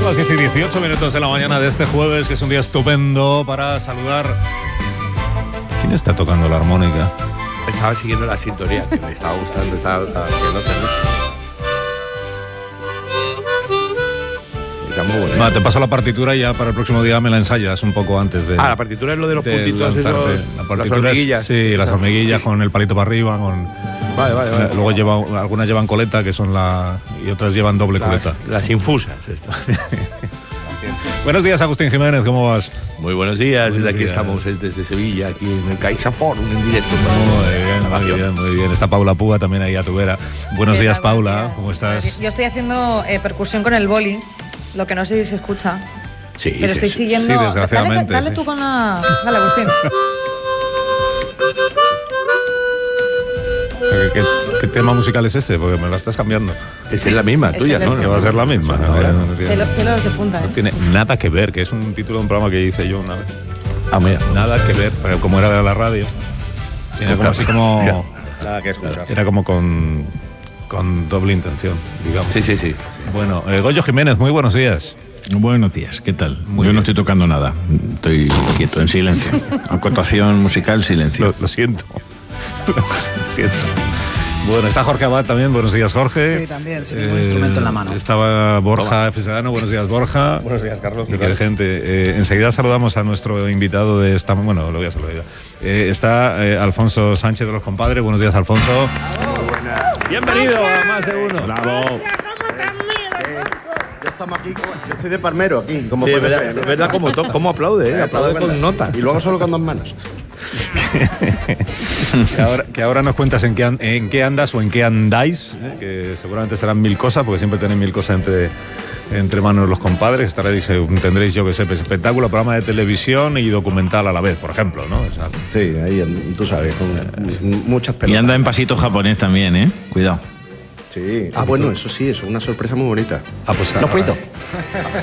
Son las 10 y 18 minutos de la mañana de este jueves, que es un día estupendo para saludar. ¿Quién está tocando la armónica? Estaba siguiendo la sintonía, que me estaba gustando, estaba haciendo Va, te paso la partitura y ya para el próximo día me la ensayas un poco antes de... la partitura es lo de los puntitos esos, la partitura las hormiguillas. Sí, las hormiguillas con el palito para arriba, con... Vale. Luego algunas llevan coleta, que son y otras llevan doble coleta. Las infusas. Buenos días, Agustín Jiménez, ¿cómo vas? Muy buenos días, Buenos desde aquí días. Estamos desde Sevilla, aquí en el CaixaForum, en directo. Muy bien. Está Paula Púa también ahí a tu vera. Buenos días, Paula, ¿cómo estás? Yo estoy haciendo percusión con el boli, lo que no sé si se escucha. Sí, pero estoy siguiendo. Sí, desgraciadamente. Dale sí. tú con la. Dale, Agustín. ¿Qué tema musical es ese? Porque me la estás cambiando. Esa es la misma, Ese tuya, es el ¿no? Que va a ser la misma. No tiene, Pelos de punta, no tiene nada que ver, que es un título de un programa que hice yo una vez. Mira. Nada que ver, pero como era de la radio, tiene como así como... Nada que escuchar. Era como con doble intención, digamos. Sí. Bueno, Goyo Jiménez, muy buenos días. Buenos días, ¿qué tal? Muy Yo bien. no estoy tocando nada, estoy quieto, en silencio. Acotación musical, silencio. Lo siento. Lo siento. Bueno, está Jorge Abad también. Buenos días, Jorge. Sí, también, sin ningún instrumento en la mano. Estaba Borja F. Sedano. Buenos días, Borja. Buenos días, Carlos. Y qué gente. Enseguida saludamos a nuestro invitado de esta... Bueno, lo voy a saludar ya. Está Alfonso Sánchez de Los Compadres. Buenos días, Alfonso. Bienvenido a Más de Uno. Bravo. Ya estamos aquí, yo estoy de palmero aquí, como Sí, es puedes verdad, ver. es verdad cómo aplaude, aplaude con nota. Y luego solo con dos manos. Que ahora nos cuentas en qué andas o en qué andáis, que seguramente serán mil cosas, porque siempre tenéis mil cosas entre manos Los Compadres. Tendréis, yo que sé, espectáculo, programa de televisión y documental a la vez, por ejemplo, ¿no? O sea, Sí, ahí tú sabes, con muchas pelotas. Y anda en pasito japonés también, ¿eh? Cuidado. Sí. Bueno, eso sí, eso es una sorpresa muy bonita. pues No puedo.